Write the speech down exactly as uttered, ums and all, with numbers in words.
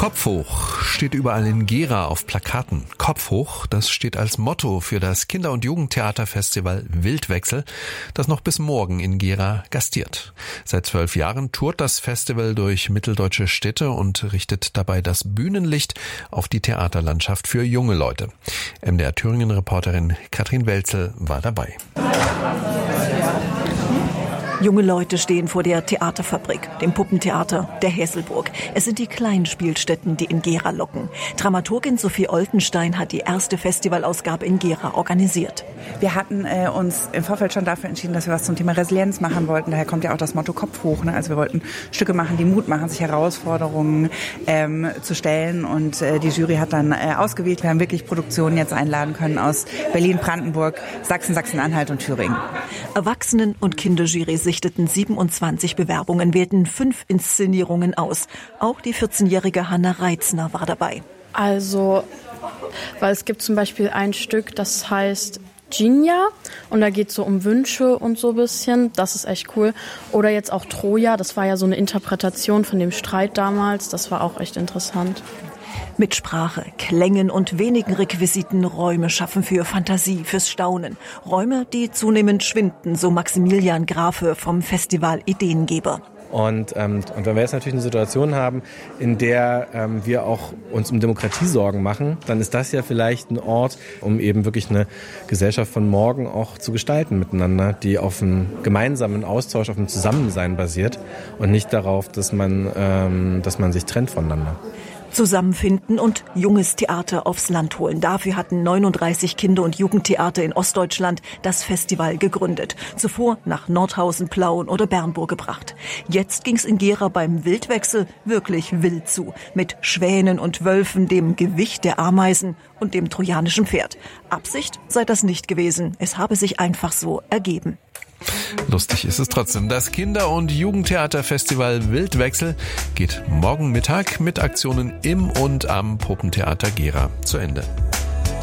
Kopf hoch steht überall in Gera auf Plakaten. Kopf hoch, das steht als Motto für das Kinder- und Jugendtheaterfestival Wildwechsel, das noch bis morgen in Gera gastiert. Seit zwölf Jahren tourt das Festival durch mitteldeutsche Städte und richtet dabei das Bühnenlicht auf die Theaterlandschaft für junge Leute. M D R Thüringen-Reporterin Katrin Welzel war dabei. Junge Leute stehen vor der Theaterfabrik, dem Puppentheater der Hesselburg. Es sind die kleinen Spielstätten, die in Gera locken. Dramaturgin Sophie Oltenstein hat die erste Festivalausgabe in Gera organisiert. Wir hatten äh, uns im Vorfeld schon dafür entschieden, dass wir was zum Thema Resilienz machen wollten. Daher kommt ja auch das Motto Kopf hoch. Ne? Also wir wollten Stücke machen, die Mut machen, sich Herausforderungen ähm, zu stellen. Und äh, die Jury hat dann äh, ausgewählt. Wir haben wirklich Produktionen jetzt einladen können aus Berlin, Brandenburg, Sachsen, Sachsen-Anhalt und Thüringen. Erwachsenen- und Kinderjury sichteten siebenundzwanzig Bewerbungen, wählten fünf Inszenierungen aus. Auch die vierzehnjährige Hanna Reitzner war dabei. Also, weil es gibt zum Beispiel ein Stück, das heißt Ginja und da geht es so um Wünsche und so ein bisschen. Das ist echt cool. Oder jetzt auch Troja, das war ja so eine Interpretation von dem Streit damals. Das war auch echt interessant. Mit Sprache, Klängen und wenigen Requisiten Räume schaffen für Fantasie, fürs Staunen. Räume, die zunehmend schwinden, so Maximilian Grafe vom Festival Ideengeber. Und, ähm, und wenn wir jetzt natürlich eine Situation haben, in der ähm, wir auch uns um Demokratie Sorgen machen, dann ist das ja vielleicht ein Ort, um eben wirklich eine Gesellschaft von morgen auch zu gestalten miteinander, die auf einem gemeinsamen Austausch, auf einem Zusammensein basiert und nicht darauf, dass man, ähm, dass man sich trennt voneinander. Zusammenfinden und junges Theater aufs Land holen. Dafür hatten neununddreißig Kinder- und Jugendtheater in Ostdeutschland das Festival gegründet. Zuvor nach Nordhausen, Plauen oder Bernburg gebracht. Jetzt ging's in Gera beim Wildwechsel wirklich wild zu. Mit Schwänen und Wölfen, dem Gewicht der Ameisen und dem trojanischen Pferd. Absicht sei das nicht gewesen. Es habe sich einfach so ergeben. Lustig ist es trotzdem. Das Kinder- und Jugendtheaterfestival Wildwechsel geht morgen Mittag mit Aktionen im und am Puppentheater Gera zu Ende.